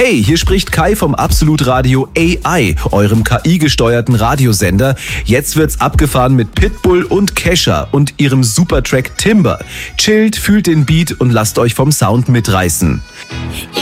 Hey, hier spricht Kai vom Absolut Radio AI, eurem KI-gesteuerten Radiosender. Jetzt wird's abgefahren mit Pitbull und Kesha und ihrem Supertrack Timber. Chillt, fühlt den Beat und lasst euch vom Sound mitreißen.